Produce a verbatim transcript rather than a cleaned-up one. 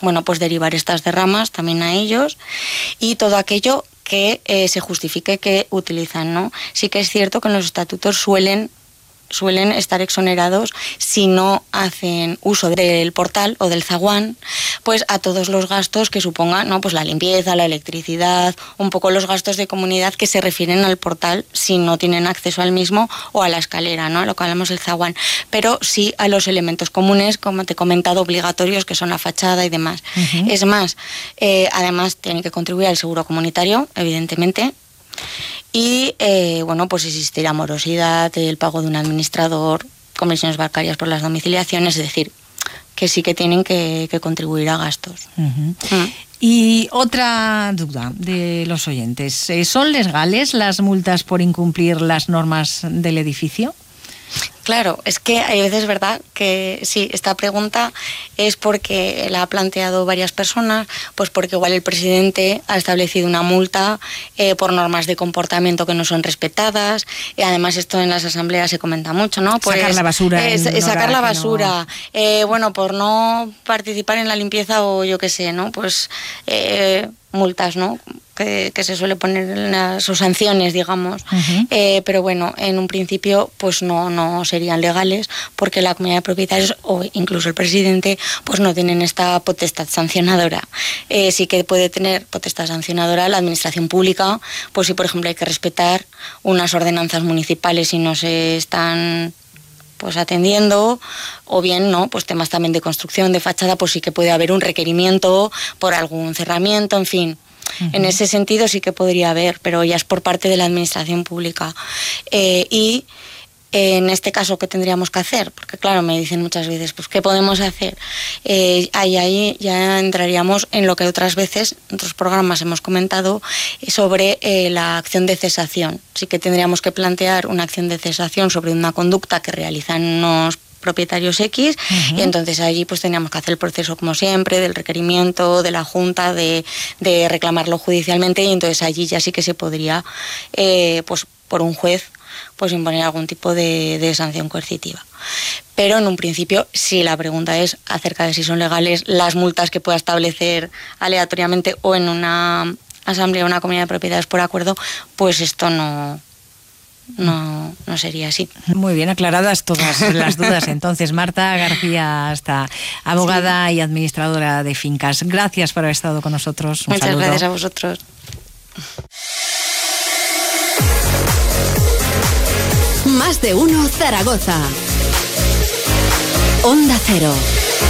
bueno, pues derivar estas derramas también a ellos y todo aquello que eh, se justifique que utilizan, ¿no? Sí que es cierto que en los estatutos suelen suelen estar exonerados si no hacen uso del portal o del zaguán, pues a todos los gastos que supongan, ¿no? Pues la limpieza, la electricidad, un poco los gastos de comunidad que se refieren al portal si no tienen acceso al mismo o a la escalera, ¿no? A lo que hablamos del zaguán, pero sí a los elementos comunes, como te he comentado, obligatorios, que son la fachada y demás. Uh-huh. Es más, eh, además tienen que contribuir al seguro comunitario, evidentemente. Y, eh, bueno, pues existirá morosidad, el pago de un administrador, comisiones bancarias por las domiciliaciones, es decir, que sí que tienen que, que contribuir a gastos. Uh-huh. Mm. Y otra duda de los oyentes, ¿son legales las multas por incumplir las normas del edificio? Claro, es que hay veces, ¿verdad?, que sí, esta pregunta es porque la ha planteado varias personas, pues porque igual el presidente ha establecido una multa eh, por normas de comportamiento que no son respetadas, y además esto en las asambleas se comenta mucho, ¿no? Pues, sacar la basura. Es, es sacar la basura, no... eh, bueno, por no participar en la limpieza o yo qué sé, ¿no? Pues eh, multas, ¿no?, que, que se suele poner en las o sanciones, digamos. Uh-huh. Eh, pero bueno, en un principio pues no, no serían legales porque la comunidad de propietarios o incluso el presidente pues no tienen esta potestad sancionadora. Eh, sí que puede tener potestad sancionadora la administración pública, pues si por ejemplo hay que respetar unas ordenanzas municipales y no se están pues atendiendo, o bien no, pues temas también de construcción, de fachada, pues sí que puede haber un requerimiento por algún cerramiento, en fin. Uh-huh. En ese sentido sí que podría haber, pero ya es por parte de la administración pública. Eh, y eh, en este caso, ¿qué tendríamos que hacer? Porque claro, me dicen muchas veces, pues ¿qué podemos hacer? Eh, ahí, ahí ya entraríamos en lo que otras veces, en otros programas hemos comentado, sobre eh, la acción de cesación. Sí que tendríamos que plantear una acción de cesación sobre una conducta que realizan unos propietarios X, uh-huh. y entonces allí pues teníamos que hacer el proceso como siempre, del requerimiento, de la Junta, de, de reclamarlo judicialmente, y entonces allí ya sí que se podría, eh, pues por un juez, pues imponer algún tipo de, de sanción coercitiva. Pero en un principio, si la pregunta es acerca de si son legales las multas que pueda establecer aleatoriamente o en una asamblea o una comunidad de propietarios por acuerdo, pues esto no... No, no sería así. Muy bien aclaradas todas las dudas. Entonces, Marta García, hasta abogada sí. y administradora de fincas. Gracias por haber estado con nosotros. Un Muchas saludo. Gracias a vosotros. Más de uno Zaragoza. Onda Cero.